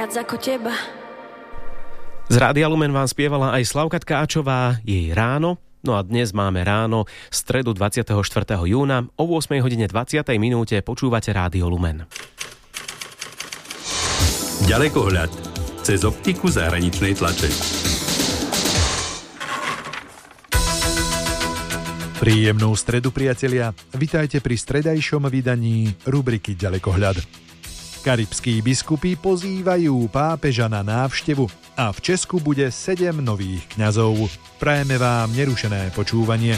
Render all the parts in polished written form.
viac ako teba. Z Rádia Lumen vám spievala aj Slavka Tkáčová, jej Ráno. No a dnes máme ráno, stredu 24. júna, o 8:20 počúvate Rádio Lumen. Ďalekohľad cez optiku zahraničnej tlače. Príjemnú stredu, priatelia. Vitajte pri stredajšom vydaní rubriky Ďalekohľad. Karibskí biskupy pozývajú pápeža na návštevu a v Česku bude 7 nových kňazov. Prajeme vám nerušené počúvanie.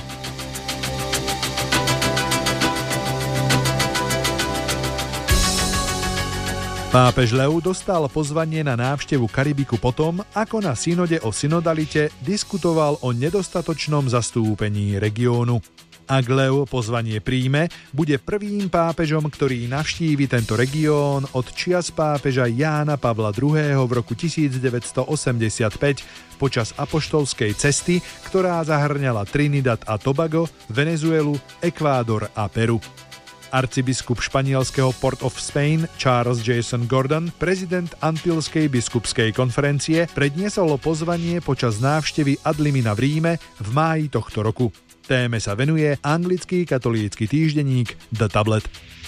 Pápež Leo dostal pozvanie na návštevu Karibiku potom, ako na synode o synodalite diskutoval o nedostatočnom zastúpení regiónu. Ak Leo pozvanie príjme, bude prvým pápežom, ktorý navštívi tento región od čias pápeža Jána Pavla II. V roku 1985 počas apoštolskej cesty, ktorá zahrňala Trinidad a Tobago, Venezuelu, Ekvádor a Peru. Arcibiskup španielského Port of Spain Charles Jason Gordon, prezident Antilskej biskupskej konferencie, predniesol pozvanie počas návštevy ad limina v Ríme v máji tohto roku. Téme sa venuje anglický katolícky týždenník The Tablet.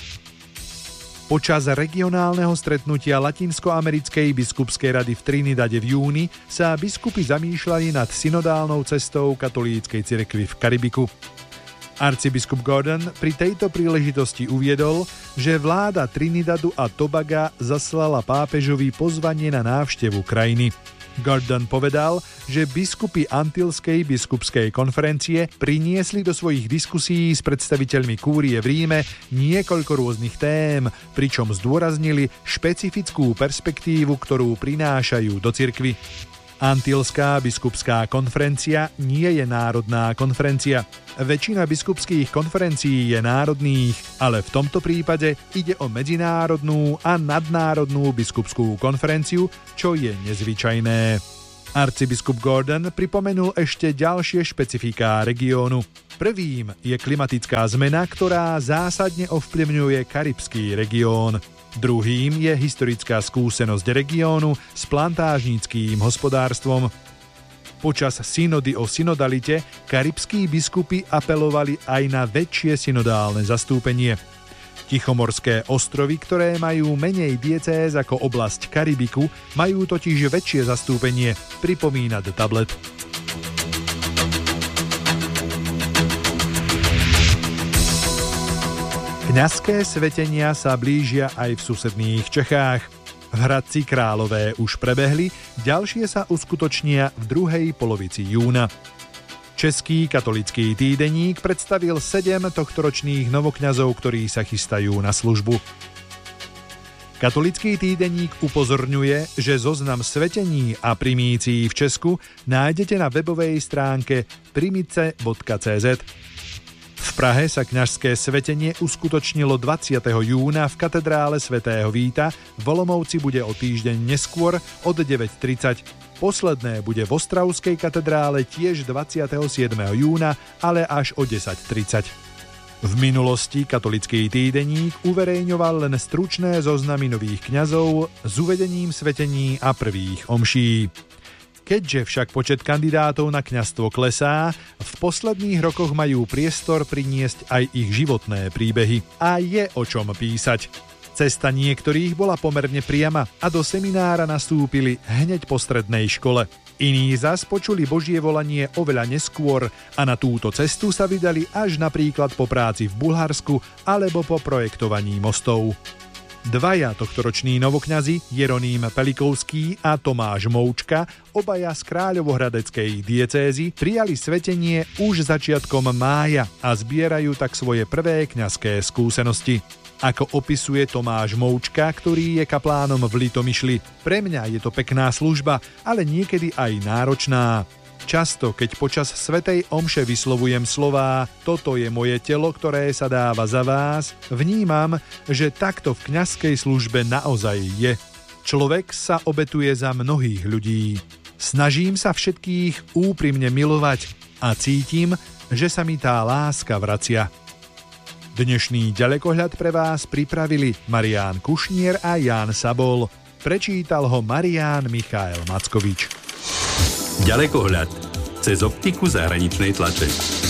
Počas regionálneho stretnutia Latinskoamerickej biskupskej rady v Trinidade v júni sa biskupy zamýšľali nad synodálnou cestou katolíckej cirkvi v Karibiku. Arcibiskup Gordon pri tejto príležitosti uviedol, že vláda Trinidadu a Tobaga zaslala pápežovi pozvanie na návštevu krajiny. Gordon povedal, že biskupy Antilskej biskupskej konferencie priniesli do svojich diskusí s predstaviteľmi kúrie v Ríme niekoľko rôznych tém, pričom zdôraznili špecifickú perspektívu, ktorú prinášajú do cirkvi. Antilská biskupská konferencia nie je národná konferencia. Väčšina biskupských konferencií je národných, ale v tomto prípade ide o medzinárodnú a nadnárodnú biskupskú konferenciu, čo je nezvyčajné. Arcibiskup Gordon pripomenul ešte ďalšie špecifiká regiónu. Prvým je klimatická zmena, ktorá zásadne ovplyvňuje karibský región. Druhým je historická skúsenosť regiónu s plantážníckým hospodárstvom. Počas synody o synodalite karibskí biskupy apelovali aj na väčšie synodálne zastúpenie. Tichomorské ostrovy, ktoré majú menej diecéz ako oblasť Karibiku, majú totiž väčšie zastúpenie, pripomína The Tablet. Kňazské svetenia sa blížia aj v susedných Čechách. V Hradci Králové už prebehli, ďalšie sa uskutočnia v druhej polovici júna. Český katolický týdeník predstavil 7 tohtoročných novokňazov, ktorí sa chystajú na službu. Katolický týdeník upozorňuje, že zoznam svetení a primícií v Česku nájdete na webovej stránke primice.cz. V Prahe sa kňažské svetenie uskutočnilo 20. júna v katedrále svätého Víta, v Olomouci bude o týždeň neskôr od 9:30. Posledné bude v Ostravskej katedrále tiež 27. júna, ale až o 10:30. V minulosti katolický týdeník uverejňoval len stručné zoznamy nových kňazov s uvedením svetení a prvých omší. Keďže však počet kandidátov na kňazstvo klesá, v posledných rokoch majú priestor priniesť aj ich životné príbehy. A je o čom písať. Cesta niektorých bola pomerne priama a do seminára nastúpili hneď po strednej škole. Iní zas počuli Božie volanie oveľa neskôr a na túto cestu sa vydali až napríklad po práci v Bulharsku alebo po projektovaní mostov. Dvaja tohtoroční novokňazi, Jeroným Pelikovský a Tomáš Moučka, obaja z Kráľovohradeckej diecézy, prijali svetenie už začiatkom mája a zbierajú tak svoje prvé kňazské skúsenosti. Ako opisuje Tomáš Moučka, ktorý je kaplánom v Litomyšli: pre mňa je to pekná služba, ale niekedy aj náročná. Často, keď počas svätej omše vyslovujem slová "toto je moje telo, ktoré sa dáva za vás", vnímam, že takto v kňazskej službe naozaj je. Človek sa obetuje za mnohých ľudí. Snažím sa všetkých úprimne milovať a cítim, že sa mi tá láska vracia. Dnešný ďalekohľad pre vás pripravili Marián Kušnier a Ján Sabol. Prečítal ho Marián Michael Mackovič. Ďalekohľad cez optiku zahraničnej tlače.